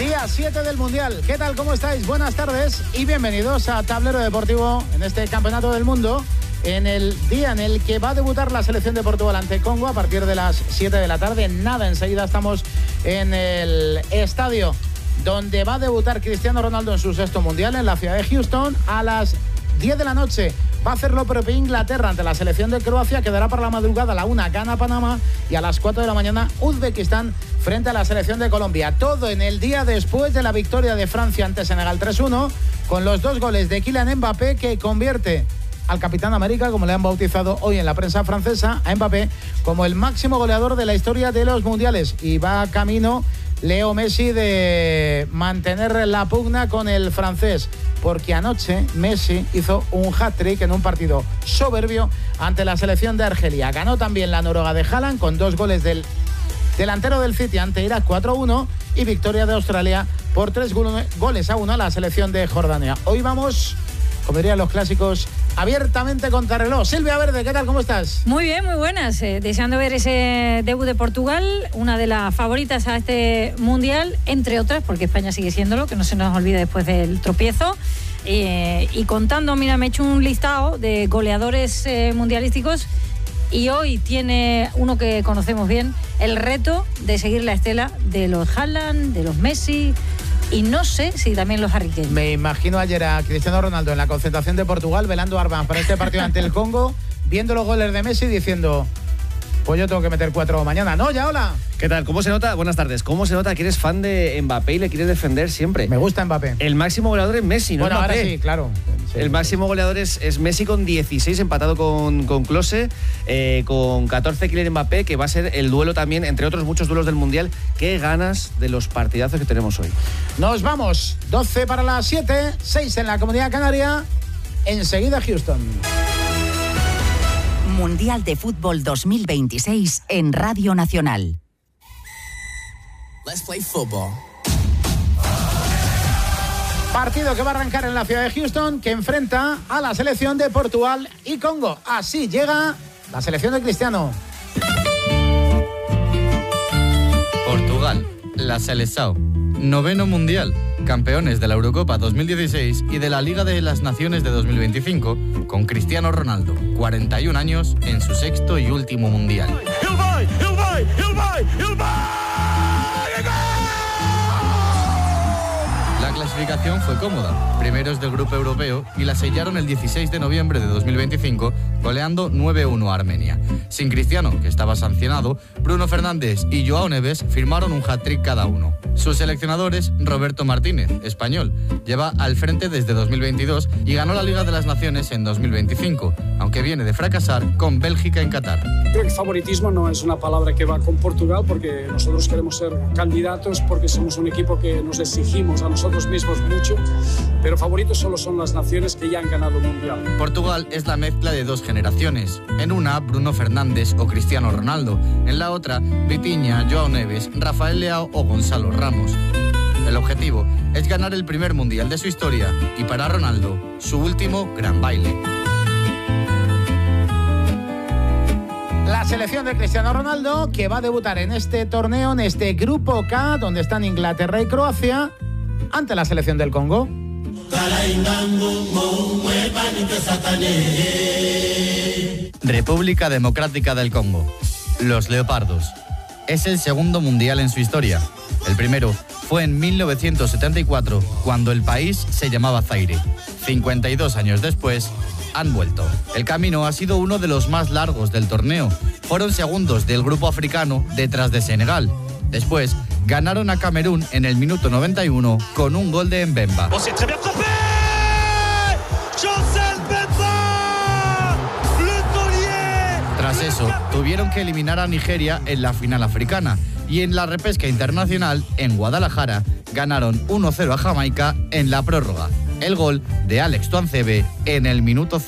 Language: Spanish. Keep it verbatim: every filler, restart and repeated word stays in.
Día siete del Mundial. ¿Qué tal? ¿Cómo estáis? Buenas tardes y bienvenidos a Tablero Deportivo en este Campeonato del Mundo, en el día en el que va a debutar la selección de Portugal ante Congo a partir de las siete de la tarde. Nada, enseguida estamos en el estadio donde va a debutar Cristiano Ronaldo en su sexto Mundial, en la ciudad de Houston. A las diez de la noche va a hacer lo propio Inglaterra ante la selección de Croacia. Quedará para la madrugada a la una, gana Panamá, y a las cuatro de la mañana Uzbekistán frente a la selección de Colombia. Todo en el día después de la victoria de Francia ante Senegal tres uno, con los dos goles de Kylian Mbappé, que convierte al Capitán América, como le han bautizado hoy en la prensa francesa, a Mbappé, como el máximo goleador de la historia de los mundiales. Y va camino Leo Messi de mantener la pugna con el francés, porque anoche Messi hizo un hat-trick en un partido soberbio ante la selección de Argelia. Ganó también la Noruega de Haaland con dos goles del delantero del City ante Irak cuatro uno, y victoria de Australia por tres goles a uno a la selección de Jordania. Hoy vamos, como dirían los clásicos, abiertamente contra reloj. Silvia Verde, ¿qué tal? ¿Cómo estás? Muy bien, muy buenas. Eh, deseando ver ese debut de Portugal, una de las favoritas a este Mundial, entre otras, porque España sigue siéndolo, que no se nos olvide después del tropiezo. Eh, y contando, mira, me he hecho un listado de goleadores eh, mundialísticos, y hoy tiene uno que conocemos bien, el reto de seguir la estela de los Haaland, de los Messi, y no sé si también los Harry Kane. Me imagino ayer a Cristiano Ronaldo en la concentración de Portugal velando armas para este partido ante el Congo, viendo los goles de Messi, diciendo: pues yo tengo que meter cuatro mañana. No, ya, hola. ¿Qué tal? ¿Cómo se nota? Buenas tardes. ¿Cómo se nota que eres fan de Mbappé y le quieres defender siempre? Me gusta Mbappé. El máximo goleador es Messi, ¿no? Bueno, Mbappé. ahora sí, claro. Sí, el máximo goleador es, es Messi con dieciséis, empatado con, con Klose, eh, con catorce Kylian Mbappé, que va a ser el duelo también, entre otros muchos duelos del Mundial. Qué ganas de los partidazos que tenemos hoy. Nos vamos. doce para las siete, seis en la Comunidad Canaria. Enseguida Houston. Mundial de Fútbol dos mil veintiséis en Radio Nacional. Let's play football. Partido que va a arrancar en la ciudad de Houston, que enfrenta a la selección de Portugal y Congo. Así llega la selección de Cristiano. Portugal, la Seleção, noveno mundial, campeones de la Eurocopa dos mil dieciséis y de la Liga de las Naciones de dos mil veinticinco, con Cristiano Ronaldo, cuarenta y un años, en su sexto y último mundial. Ele vai, ele vai, ele vai, ele vai! La clasificación fue cómoda, primeros del grupo europeo, y la sellaron el dieciséis de noviembre de dos mil veinticinco, goleando nueve uno a Armenia. Sin Cristiano, que estaba sancionado, Bruno Fernández y Joao Neves firmaron un hat-trick cada uno. Sus seleccionadores, Roberto Martínez, español, lleva al frente desde dos mil veintidós y ganó la Liga de las Naciones en dos mil veinticinco, aunque viene de fracasar con Bélgica en Qatar. Creo que favoritismo no es una palabra que va con Portugal, porque nosotros queremos ser candidatos, porque somos un equipo que nos exigimos a nosotros mismos mucho, pero favoritos solo son las naciones que ya han ganado el Mundial. Portugal es la mezcla de dos generaciones. En una, Bruno Fernández o Cristiano Ronaldo. En la otra, Vitinha, Joao Neves, Rafael Leao o Gonzalo Ramos. El objetivo es ganar el primer Mundial de su historia y, para Ronaldo, su último gran baile. La selección de Cristiano Ronaldo, que va a debutar en este torneo, en este Grupo K, donde están Inglaterra y Croacia, ante la selección del Congo. República Democrática del Congo. Los Leopardos. Es el segundo mundial en su historia. El primero fue en mil novecientos setenta y cuatro, cuando el país se llamaba Zaire. cincuenta y dos años después, han vuelto. El camino ha sido uno de los más largos del torneo. Fueron segundos del grupo africano detrás de Senegal. Después, ganaron a Camerún en el minuto noventa y uno con un gol de Mbemba. Tras eso, tuvieron que eliminar a Nigeria en la final africana, y en la repesca internacional, en Guadalajara, ganaron uno cero a Jamaica en la prórroga. El gol de Alex Tuanzebe en el minuto